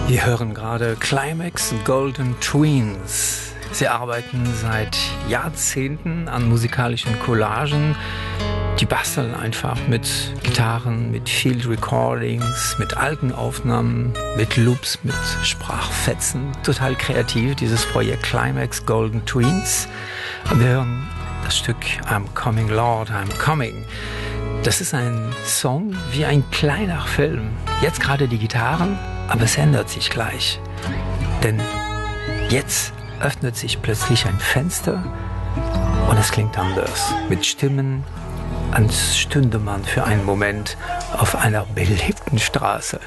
Wir hören gerade Climax Golden Twins. Sie arbeiten seit Jahrzehnten an musikalischen Collagen. Die basteln einfach mit Gitarren, mit Field Recordings, mit alten Aufnahmen, mit Loops, mit Sprachfetzen. Total kreativ, dieses Projekt Climax Golden Twins. Und wir hören das Stück I'm Coming Lord, I'm Coming. Das ist ein Song wie ein kleiner Film. Jetzt gerade die Gitarren, aber es ändert sich gleich. Denn jetzt öffnet sich plötzlich ein Fenster und es klingt anders. Mit Stimmen, als stünde man für einen Moment auf einer belebten Straße.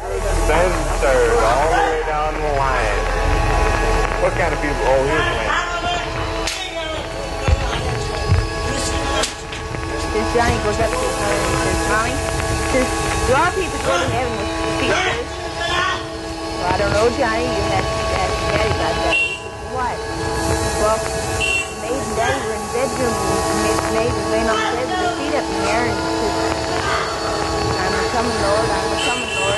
Johnny goes up to his mother and says, Mommy, do all people go to heaven with pieces? Well, I don't know, Johnny. You have to ask Daddy about that. What? Well, Maid and Daddy were in the bedroom, and Maid was laying on the bed with her feet up in the air, and she says, I'm a coming, Lord, I'm a coming, Lord.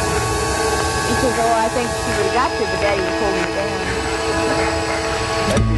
He says, oh, I think she would have got to, but Daddy was holding her down.